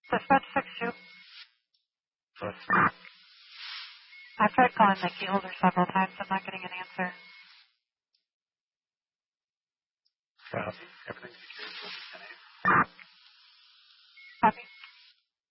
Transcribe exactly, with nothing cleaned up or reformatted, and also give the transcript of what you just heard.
Dispatch six two. I've tried calling the key holder several times. I'm not getting an answer. Copy. Everything's secure.